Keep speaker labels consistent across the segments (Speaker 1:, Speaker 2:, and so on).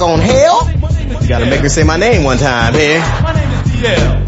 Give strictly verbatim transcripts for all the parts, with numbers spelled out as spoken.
Speaker 1: back on hell. You gotta make her say my name one time here.
Speaker 2: My name is D L.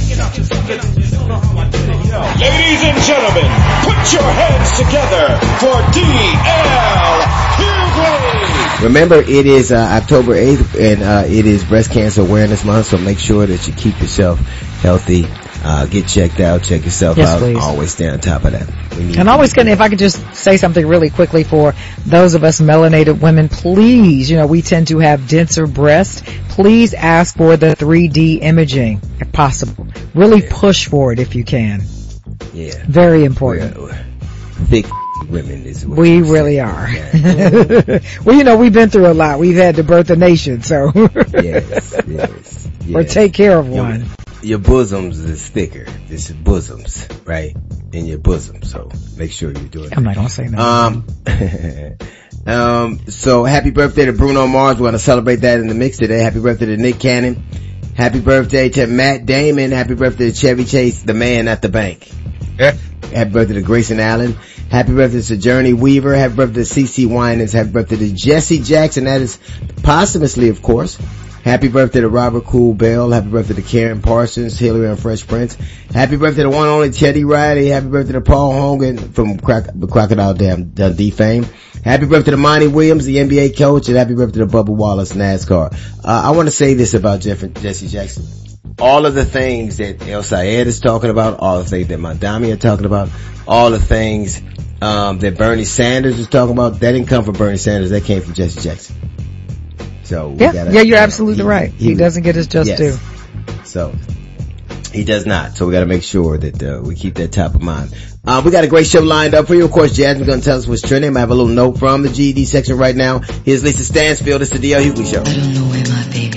Speaker 2: Ladies and gentlemen, put your hands together for D L Hughley.
Speaker 1: Remember, it is uh, October eighth, and uh, it is Breast Cancer Awareness Month, so make sure that you keep yourself healthy. Uh, get checked out, check yourself
Speaker 3: yes,
Speaker 1: out.
Speaker 3: Please.
Speaker 1: Always stay on top of that.
Speaker 3: And always gonna, if I could just say something really quickly for those of us melanated women, please, you know, we tend to have denser breasts. Please ask for the three D imaging if possible. Really yeah. push for it if you can.
Speaker 1: Yeah.
Speaker 3: Very important.
Speaker 1: We're, we're thick women is what
Speaker 3: we really are. Yeah. Well, you know, we've been through a lot. We've had to birth a nation, so.
Speaker 1: yes, yes, yes.
Speaker 3: Or take care of one.
Speaker 1: Your, your bosoms is thicker. This is bosoms, right? In your bosom. So make sure you're doing it.
Speaker 3: I'm not gonna say no.
Speaker 1: Um, um, so happy birthday to Bruno Mars. We're gonna celebrate that in the mix today. Happy birthday to Nick Cannon. Happy birthday to Matt Damon. Happy birthday to Chevy Chase, the man at the bank.
Speaker 4: Yeah.
Speaker 1: Happy birthday to Grayson Allen. Happy birthday to Journey Weaver. Happy birthday to C C Winans. Happy birthday to Jesse Jackson. That is posthumously, of course. Happy birthday to Robert Cool Bell. Happy birthday to Karen Parsons, Hillary and Fresh Prince. Happy birthday to one and only Teddy Riley. Happy birthday to Paul Hogan from Croc- Crocodile Dundee fame. Happy birthday to Monty Williams, the N B A coach, and happy birthday to Bubba Wallace, NASCAR. Uh, I want to say this about Jeff and Jesse Jackson. All of the things that El Sayed is talking about, all the things that Mondami are talking about, all the things um that Bernie Sanders is talking about, that didn't come from Bernie Sanders, that came from Jesse Jackson. So
Speaker 3: yeah,
Speaker 1: gotta,
Speaker 3: yeah, you're
Speaker 1: you know,
Speaker 3: absolutely
Speaker 1: he,
Speaker 3: right. He, he doesn't get his just
Speaker 1: yes.
Speaker 3: due.
Speaker 1: So he does not. So we got to make sure that uh, we keep that top of mind. Uh, we got a great show lined up for you. Of course, Jasmine's going to tell us what's trending. I have a little note from the G E D section right now. Here's Lisa Stansfield. It's the D L Hughley Show.
Speaker 5: I don't know where my baby